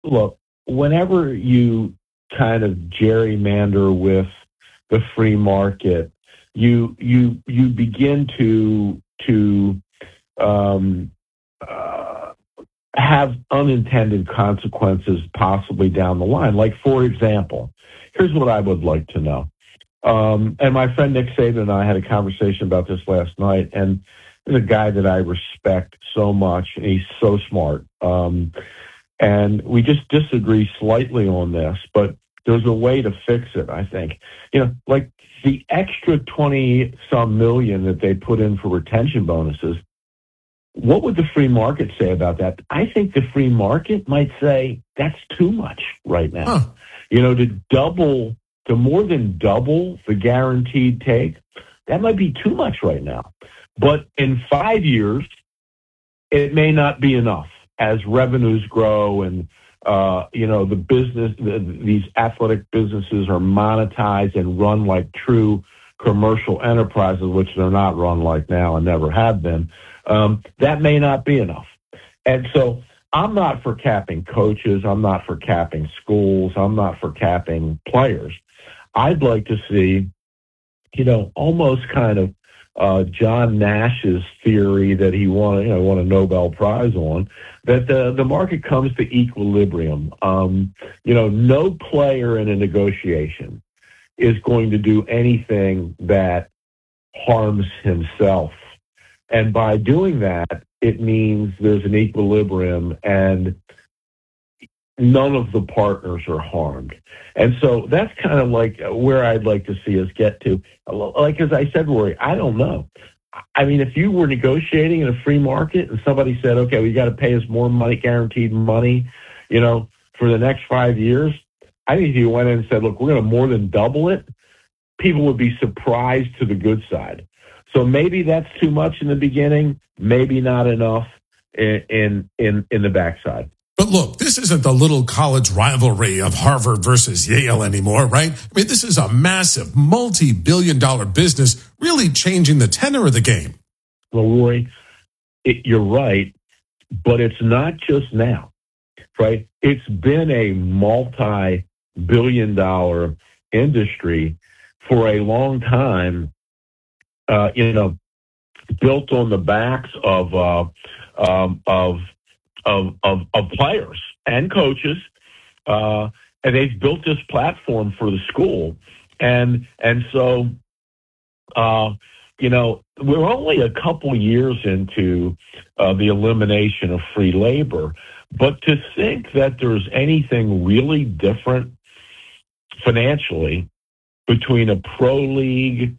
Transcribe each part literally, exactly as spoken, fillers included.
Look, whenever you kind of gerrymander with the free market, you you you begin to to um, uh, have unintended consequences possibly down the line. Like, for example, here's what I would like to know. Um, and my friend Nick Saban and I had a conversation about this last night, and he's a guy that I respect so much, and he's so smart. Um, and we just disagree slightly on this, but there's a way to fix it, I think. You know, like the extra twenty some million that they put in for retention bonuses, what would the free market say about that? I think the free market might say that's too much right now. Huh. You know, to double, to more than double the guaranteed take, that might be too much right now. But in five years, it may not be enough as revenues grow and, uh, you know, the business, the, these athletic businesses are monetized and run like true commercial enterprises, which they're not run like now and never have been. Um, that may not be enough. And so I'm not for capping coaches. I'm not for capping schools. I'm not for capping players. I'd like to see, you know, almost kind of uh, John Nash's theory that he won, you know, won a Nobel Prize on, that the, the market comes to equilibrium. Um, you know, no player in a negotiation is going to do anything that harms himself. And by doing that, it means there's an equilibrium and none of the partners are harmed. And so that's kind of like where I'd like to see us get to. Like, as I said, Rory, I don't know. I mean, if you were negotiating in a free market and somebody said, okay, we got to pay us more money, guaranteed money, you know, for the next five years, I think if you went in and said, look, we're going to more than double it, people would be surprised to the good side. So maybe that's too much in the beginning, maybe not enough in in in, in the backside. But look, this isn't the little college rivalry of Harvard versus Yale anymore, right? I mean, this is a massive multi-billion dollar business really changing the tenor of the game. Well, Roy, it, you're right, but it's not just now, right? It's been a multi-billion dollar industry for a long time. Uh, you know, built on the backs of uh, um, of, of of of players and coaches, uh, and they've built this platform for the school, and and so, uh, you know, we're only a couple years into uh, the elimination of free labor, but to think that there's anything really different financially between a pro league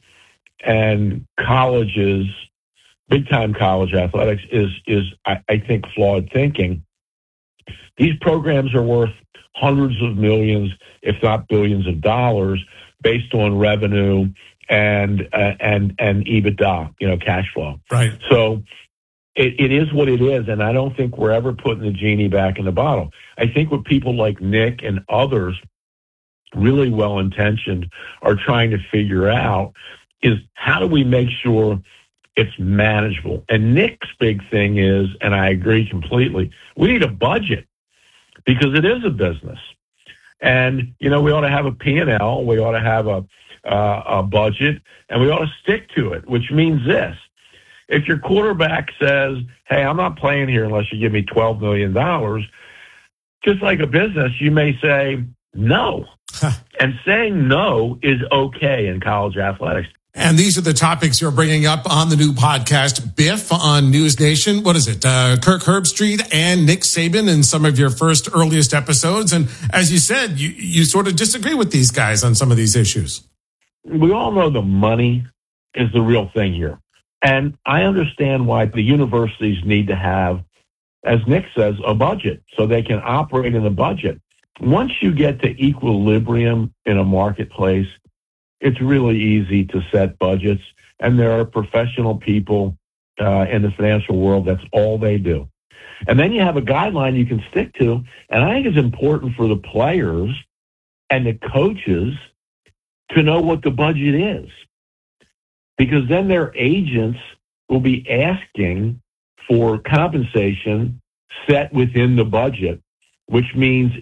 and colleges, big-time college athletics, is, is I, I think, flawed thinking. These programs are worth hundreds of millions, if not billions of dollars, based on revenue and uh, and and EBITDA, you know, cash flow. Right. So it, it is what it is, and I don't think we're ever putting the genie back in the bottle. I think what people like Nick and others, really well-intentioned, are trying to figure out is how do we make sure it's manageable? And Nick's big thing is, and I agree completely, we need a budget because it is a business. And, you know, we ought to have a P and L, we ought to have a, uh, a budget, and we ought to stick to it, which means this. If your quarterback says, hey, I'm not playing here unless you give me twelve million dollars, just like a business, you may say no. And saying no is okay in college athletics. And these are the topics you're bringing up on the new podcast, Biff, on News Nation. What is it? Uh, Kirk Herbstreit and Nick Saban in some of your first, earliest episodes. And as you said, you, you sort of disagree with these guys on some of these issues. We all know the money is the real thing here. And I understand why the universities need to have, as Nick says, a budget so they can operate in a budget. Once you get to equilibrium in a marketplace, it's really easy to set budgets, and there are professional people uh, in the financial world. That's all they do. And then you have a guideline you can stick to, and I think it's important for the players and the coaches to know what the budget is, because then their agents will be asking for compensation set within the budget, which means